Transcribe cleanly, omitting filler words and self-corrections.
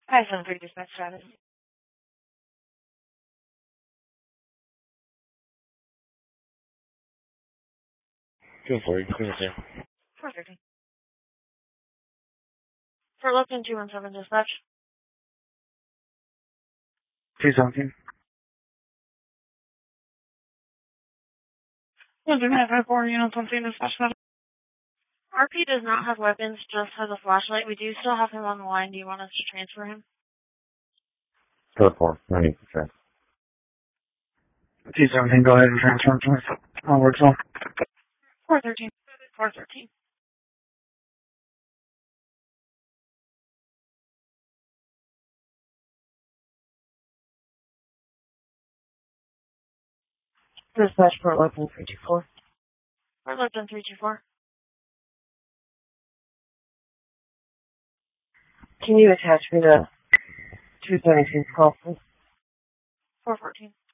Hi, 7-3 dispatch status. 2-4, clear there. 413. For Lupton 217 dispatch. 217. 1-3-9-5-4, unit 17 dispatch status. RP does not have weapons, just has a flashlight. We do still have him on the line. Do you want us to transfer him? 4-4, no need to transfer. 217, go ahead and transfer him to me. Onward, so. 413. 413. Dispatch Port Lupton 324. Port Lupton 324. Can you attach me to 217's call, please? 414.